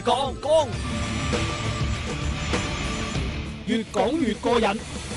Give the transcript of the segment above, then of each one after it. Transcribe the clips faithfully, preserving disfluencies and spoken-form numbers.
講講，越講越過癮。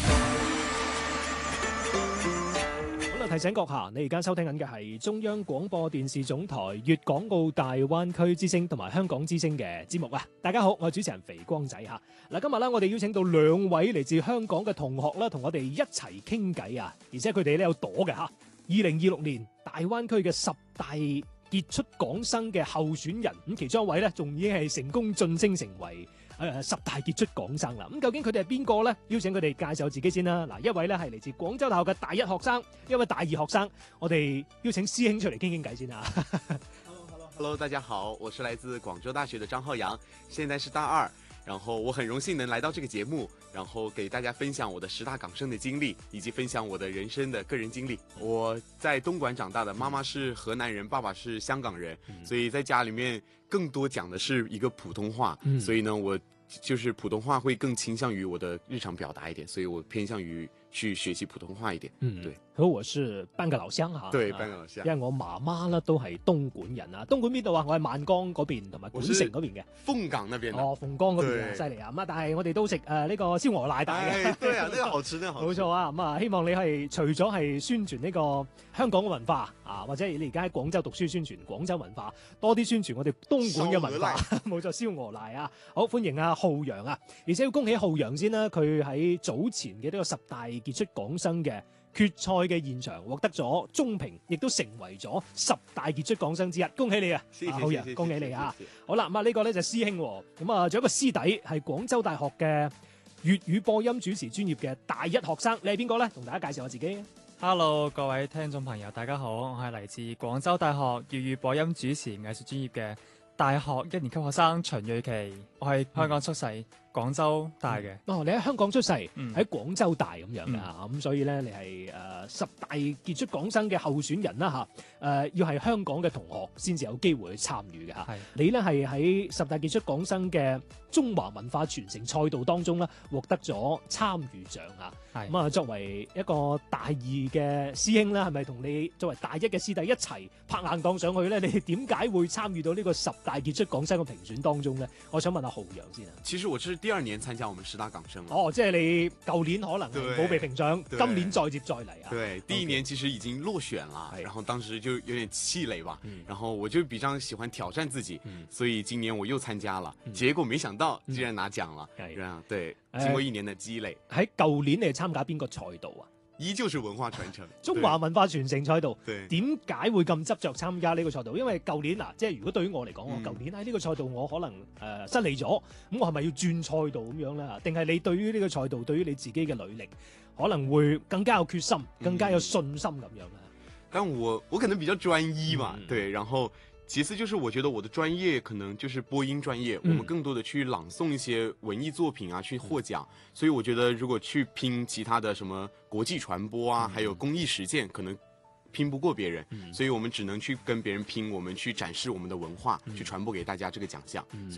好啦，提醒閣下，你而家收聽緊嘅係中央廣播電視總台粵港澳大灣區之聲同埋香港之聲嘅節目啊！大家好，我係主持人肥光仔嚇。嗱，今日咧我哋邀請到兩位嚟自香港嘅同學啦，同我哋一齊傾偈啊！而且佢哋咧有朵嘅嚇。二零二六年大灣區嘅十大傑出港生嘅候選人，咁其中一位咧，仲已經係成功晉升成為誒、呃、十大傑出港生啦。咁究竟佢哋係邊個咧？邀請佢哋介紹自己先啦。嗱，一位咧係嚟自廣州大學嘅大一學生，一位大二學生。我哋邀請師兄出嚟傾傾偈先啊。 Hello Hello Hello， 大家好，我是來自廣州大學的張浩洋，現在是大二。然後我很榮幸能來到這個節目，然後給大家分享我的十大港生的經歷，以及分享我的人生的個人經歷。我在東莞長大的，媽媽是河南人，爸爸是香港人，所以在家裏面更多講的是一個普通話，所以呢，我就是普通話會更傾向於我的日常表達一點，所以我偏向於去學習普通話一點。嗯，對。 好，我是半個老鄉嚇。 對，半個老鄉。 因為我媽媽咧都係東莞人啊。東莞邊度啊？我係萬江嗰邊同埋莞城嗰邊嘅。 鳳崗那邊。哦， 鳳崗嗰邊啊，犀利啊！咁啊，但係我哋都食誒呢個燒鵝奶大嘅。 哎，對啊，呢個好吃，呢個好吃。 冇錯啊！咁啊，希望你係除咗係宣傳呢個香港嘅文化啊，或者你而家喺廣州讀書宣傳廣州文化，多啲宣傳我哋東莞嘅文化。冇錯，燒鵝奶啊！好，歡迎啊浩洋啊！而且要恭喜浩洋先啦，佢喺早前嘅呢個十大傑出港生嘅決賽嘅現場獲得咗中評，亦都成為咗十大傑出港生之一，恭喜你啊！浩洋，恭喜你啊！好啦，咁啊呢個咧就係師兄，咁啊仲有一個師弟係廣州大學嘅粵語播音主持專業嘅大一學生，你係邊個咧？同大家介紹下自己。 Hello， 各位聽眾朋友，大家好，我係嚟自廣州大學粵語播音主持藝術專業嘅大學一年級學生秦瑞琪，我係香港出世，嗯、廣州大嘅。哦，你喺香港出世，喺、嗯、廣州大咁樣嘅嚇，咁、嗯、所以咧你係誒、呃、十大傑出港生嘅候選人啦嚇，誒、呃、要係香港嘅同學先至有機會去參與嘅嚇。係你咧係喺十大傑出港生嘅中華文化傳承賽道當中咧獲得咗參與獎嚇。係咁啊，作為一個大二嘅師兄咧，係咪同你作為大一嘅師弟一齊拍硬檔上去咧？你哋點解會參與到呢個十大傑出港生嘅評選當中咧？我想問下浩洋先啊。 其實我是第二年參加我們十大港生了。 哦，即係你舊年可能冇被評獎，今年再接再厲啊。 對，第一年其實已經落選了，然後當時就有點氣餒吧。然後我就比較喜歡挑戰自己，所以今年我又參加了，結果沒想到竟然拿獎了。係，對，經過一年的積累。 喺舊年你係參加邊個賽道啊？ 依舊是文化傳承， 中華文化傳承賽道。 對， 點解會咁執着參加呢個賽道？因為舊年嗱，即係如果對於我嚟講，我舊年喺呢個賽道我可能誒、呃、失利咗，咁我係咪要轉賽道咁樣咧？定係你對於呢個賽道，對於你自己嘅履歷，可能會更加有決心，更加有信心咁樣咧？ 但我我可能比較專一嘛，嗯、對，然後。其次就是我覺得我的專業可能就是播音專業，嗯、我們更多的去朗誦一些文藝作品啊，去獲獎，嗯、所以我覺得如果去拼其他的什麼國際傳播啊，嗯、還有公益實踐，可能拼不過別人，嗯、所以我們只能去跟別人拼，我們去展示我們的文化，嗯、去傳播給大家這個獎項。嗯